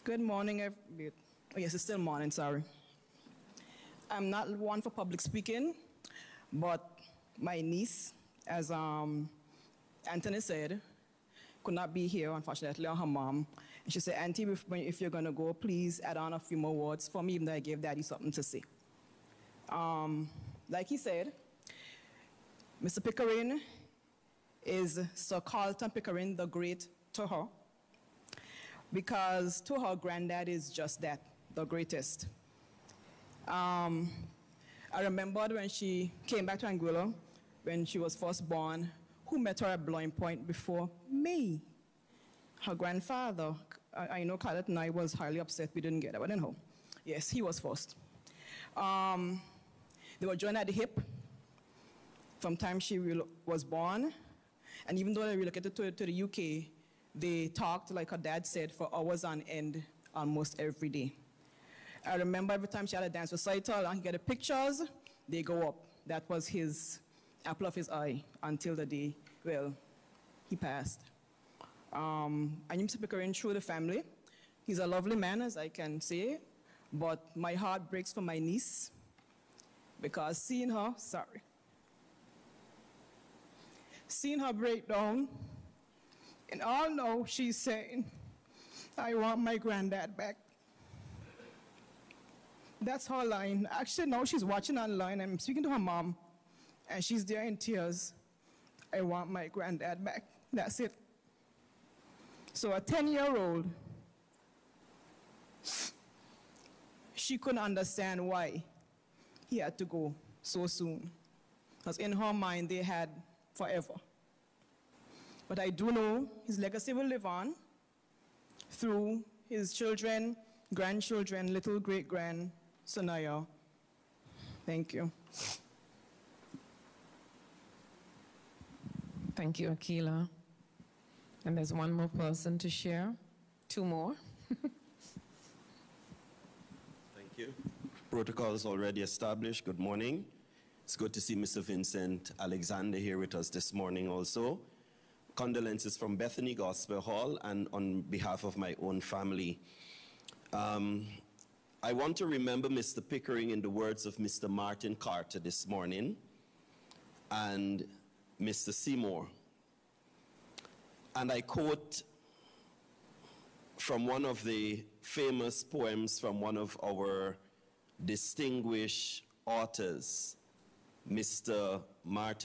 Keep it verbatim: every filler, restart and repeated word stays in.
Good morning, everybody. Oh, yes, it's still morning, sorry. I'm not one for public speaking, but my niece, as um, Anthony said, could not be here, unfortunately, or her mom. And she said, Auntie, if, if you're going to go, please add on a few more words for me, even though I gave Daddy something to say. Um, like he said, Mister Pickering is Sir Carlton Pickering the Great to her, because to her, granddad is just that, the greatest. Um, I remembered when she came back to Anguilla, when she was first born, who met her at Blowing Point before me? Her grandfather. I, I know Khaled and I was highly upset we didn't get her, but anyhow, yes, he was first. Um, they were joined at the hip from time she was born, and even though they relocated to, to the U K, they talked, like her dad said, for hours on end almost every day. I remember every time she had a dance recital and he get the pictures, they go up. That was his apple of his eye until the day, well, he passed. Um, I knew Mister Pickering through the family. He's a lovely man, as I can say, but my heart breaks for my niece because seeing her, sorry, seeing her break down, and all know she's saying, I want my granddad back. That's her line. Actually, now she's watching online. I'm speaking to her mom, and she's there in tears. I want my granddad back. That's it. So a ten-year-old, she couldn't understand why he had to go so soon. Because in her mind, they had forever. But I do know his legacy will live on through his children, grandchildren, little great-grand, Sanaya. Thank you. Thank you, Akila. And there's one more person to share. Two more. Thank you. Protocol is already established. Good morning. It's good to see Mister Vincent Alexander here with us this morning also. Condolences from Bethany Gospel Hall and on behalf of my own family. Um, I want to remember Mister Pickering in the words of Mister Martin Carter this morning and Mister Seymour. And I quote from one of the famous poems from one of our distinguished authors, Mister Martin